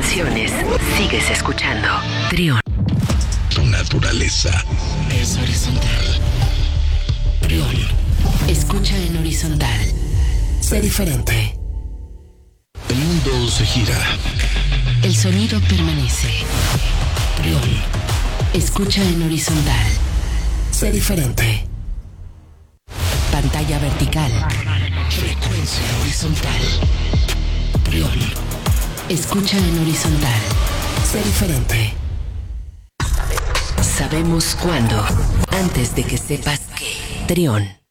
canciones, sigues escuchando Trión. Tu naturaleza es horizontal. Trión. Escucha en horizontal. Sé diferente. El mundo se gira. El sonido permanece. Trión. Escucha en horizontal. Sé diferente. Pantalla vertical. Frecuencia horizontal. Trión. Escucha en horizontal. Sé diferente. Sabemos cuándo, antes de que sepas qué. Trión.